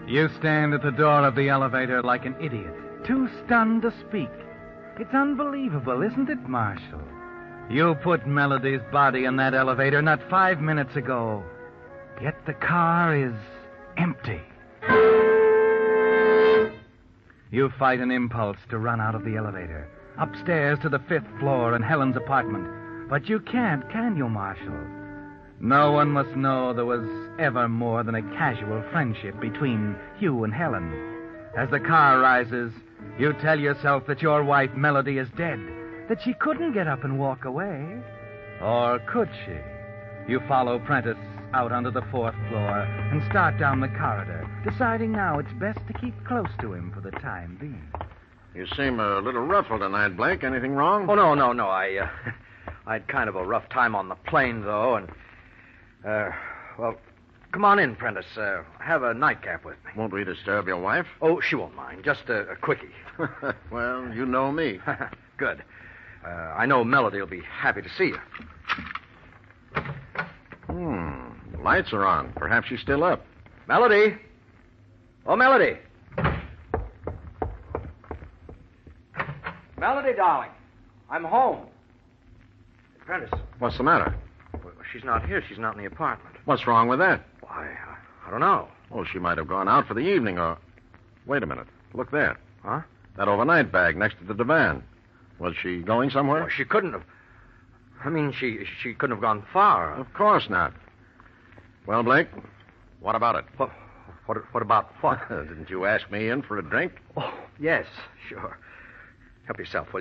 You stand at the door of the elevator like an idiot, too stunned to speak. It's unbelievable, isn't it, Marshal? You put Melody's body in that elevator not 5 minutes ago, yet the car is empty. You fight an impulse to run out of the elevator, upstairs to the 5th floor in Helen's apartment. But you can't, can you, Marshal? No one must know there was ever more than a casual friendship between you and Helen. As the car rises, you tell yourself that your wife, Melody, is dead, that she couldn't get up and walk away. Or could she? You follow Prentice out onto the 4th floor and start down the corridor, deciding now it's best to keep close to him for the time being. You seem a little ruffled tonight, Blake. Anything wrong? Oh, no. I had kind of a rough time on the plane, though, and... well, come on in, Prentice. Have a nightcap with me. Won't we disturb your wife? Oh, she won't mind. Just a quickie. Well, you know me. Good. I know Melody will be happy to see you. The lights are on. Perhaps she's still up. Melody? Oh, Melody. Melody, darling. I'm home. Prentice. What's the matter? Well, she's not here. She's not in the apartment. What's wrong with that? Why, I don't know. Oh, she might have gone out for the evening or... Wait a minute. Look there. Huh? That overnight bag next to the divan. Was she going somewhere? Well, she couldn't have... I mean, she couldn't have gone far. Of course not. Well, Blake, what about it? What about what? Didn't you ask me in for a drink? Oh, yes, sure. Help yourself, will you?